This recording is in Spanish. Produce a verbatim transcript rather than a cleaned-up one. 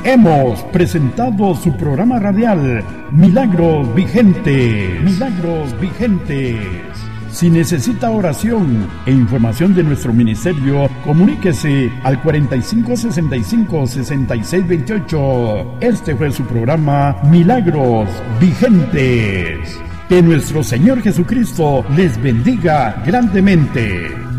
hemos presentado su programa radial Milagros Vigentes. Milagros Vigentes. Si necesita oración e información de nuestro ministerio, comuníquese al cuarenta y cinco sesenta y cinco sesenta y seis veintiocho. Este fue su programa Milagros Vigentes. Que nuestro Señor Jesucristo les bendiga grandemente.